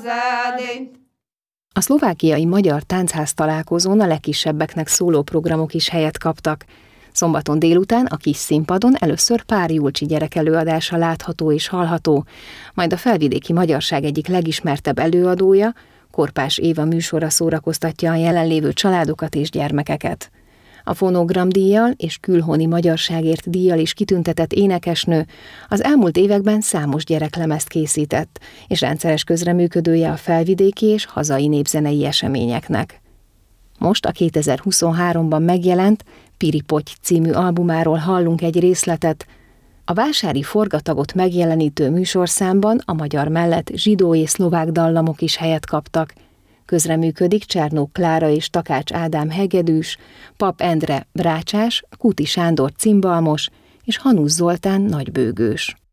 A szlovákiai magyar táncház találkozón a legkisebbeknek szóló programok is helyet kaptak. Szombaton délután a kis színpadon először Pár Julcsi gyerek előadása látható és hallható, majd a felvidéki magyarság egyik legismertebb előadója, Korpás Éva műsora szórakoztatja a jelenlévő családokat és gyermekeket. A fonogramdíjjal és külhoni magyarságért díjjal is kitüntetett énekesnő az elmúlt években számos gyereklemezt készített, és rendszeres közreműködője a felvidéki és hazai népzenei eseményeknek. Most a 2023-ban megjelent Piri Potty című albumáról hallunk egy részletet. A vásári forgatagot megjelenítő műsorszámban a magyar mellett zsidó és szlovák dallamok is helyet kaptak. Közreműködik Csernók Klára és Takács Ádám hegedűs, Pap Endre brácsás, Kuti Sándor cimbalmos és Hanusz Zoltán nagybőgős.